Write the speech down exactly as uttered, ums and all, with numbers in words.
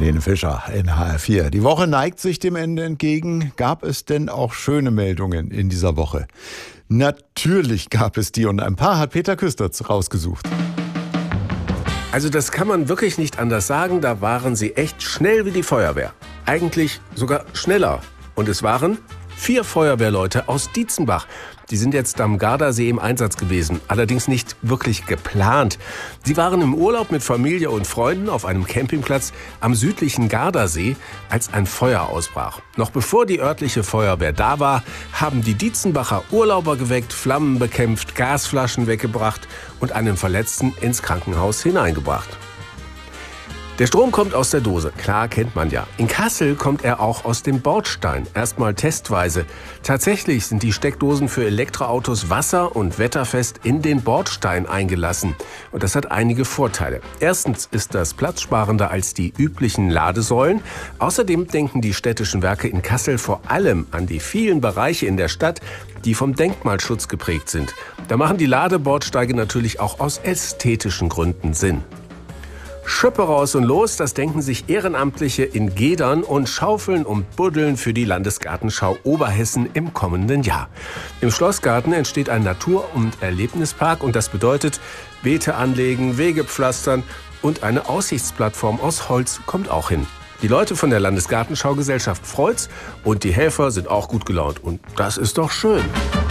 Helene Fischer in H R vier. Die Woche neigt sich dem Ende entgegen. Gab es denn auch schöne Meldungen in dieser Woche? Natürlich gab es die und ein paar hat Peter Küstertz rausgesucht. Also das kann man wirklich nicht anders sagen. Da waren sie echt schnell wie die Feuerwehr. Eigentlich sogar schneller. Und es waren vier Feuerwehrleute aus Dietzenbach. Die sind jetzt am Gardasee im Einsatz gewesen, allerdings nicht wirklich geplant. Sie waren im Urlaub mit Familie und Freunden auf einem Campingplatz am südlichen Gardasee, als ein Feuer ausbrach. Noch bevor die örtliche Feuerwehr da war, haben die Dietzenbacher Urlauber geweckt, Flammen bekämpft, Gasflaschen weggebracht und einen Verletzten ins Krankenhaus hineingebracht. Der Strom kommt aus der Dose, klar, kennt man ja. In Kassel kommt er auch aus dem Bordstein, erstmal testweise. Tatsächlich sind die Steckdosen für Elektroautos wasser- und wetterfest in den Bordstein eingelassen. Und das hat einige Vorteile. Erstens ist das platzsparender als die üblichen Ladesäulen. Außerdem denken die städtischen Werke in Kassel vor allem an die vielen Bereiche in der Stadt, die vom Denkmalschutz geprägt sind. Da machen die Ladebordsteige natürlich auch aus ästhetischen Gründen Sinn. Schippe raus und los, das denken sich Ehrenamtliche in Gedern und schaufeln und buddeln für die Landesgartenschau Oberhessen im kommenden Jahr. Im Schlossgarten entsteht ein Natur- und Erlebnispark und das bedeutet Beete anlegen, Wege pflastern und eine Aussichtsplattform aus Holz kommt auch hin. Die Leute von der Landesgartenschau-Gesellschaft freut's und die Helfer sind auch gut gelaunt und das ist doch schön.